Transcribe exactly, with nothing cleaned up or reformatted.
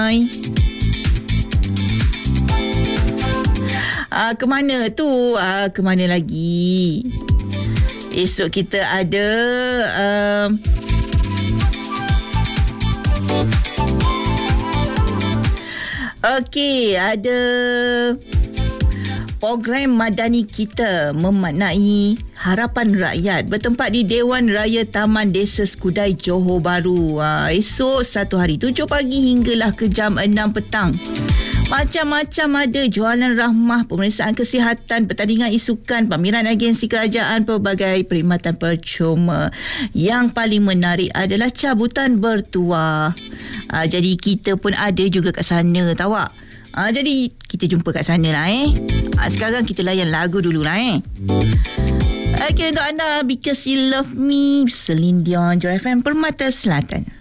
Ah, ke mana tu? Ah, ke mana lagi? Esok kita ada uh, Okey, ada program Madani Kita memaknai harapan rakyat bertempat di Dewan Raya Taman Desa Skudai, Johor Bahru. Ha, esok satu hari tujuh pagi hinggalah ke jam enam petang. Macam-macam ada jualan rahmah, pemeriksaan kesihatan, pertandingan isukan, pameran agensi kerajaan, pelbagai perkhidmatan percuma. Yang paling menarik adalah cabutan bertuah. Ha, jadi kita pun ada juga kat sana, tahu tak? Ha, jadi kita jumpa kat sana lah eh. Ha, sekarang kita layan lagu dulu lah eh. Okay, untuk anda, Because You Love Me, Celine Dion, Joy F M, Permata Selatan.